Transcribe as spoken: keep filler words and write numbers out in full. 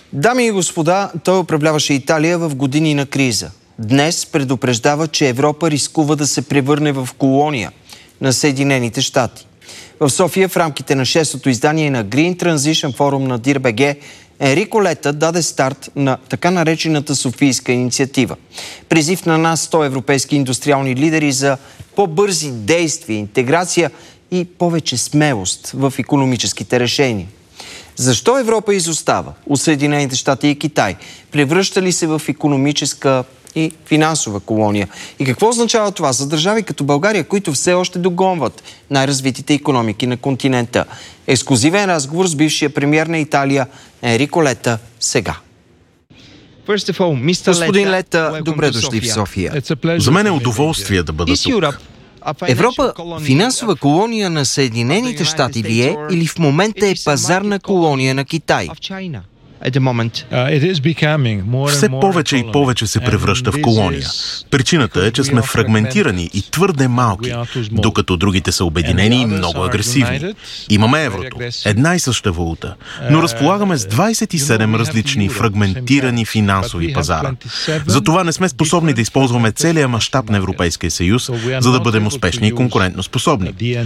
Дами и господа, той управляваше Италия в години на криза. Днес предупреждава, че Европа рискува да се превърне в колония на Съединените щати. В София в рамките на шестото издание на Green Transition Forum на Дир.бг Енрико Лета даде старт на така наречената Софийска инициатива. Призив на нас сто европейски индустриални лидери за по-бързи действия, интеграция и повече смелост в икономическите решения. Защо Европа изостава от Съединените щати и Китай? Превръща ли се в икономическа и финансова колония? И какво означава това за държави като България, които все още догонват най-развитите икономики на континента? Ексклузивен разговор с бившия премиер на Италия Енрико Лета сега. Господин Лета, добре дошли в София. За мен е удоволствие да бъда тук. Европа финансова колония на Съединените щати ли е или в момента е пазарна колония на Китай? Все повече и повече се превръща в колония. Причината е, че сме фрагментирани и твърде малки, докато другите са обединени и много агресивни. Имаме еврото, една и съща валута, но разполагаме с двадесет и седем различни фрагментирани финансови пазара. Затова не сме способни да използваме целия мащаб на Европейския съюз, за да бъдем успешни и конкурентно способни.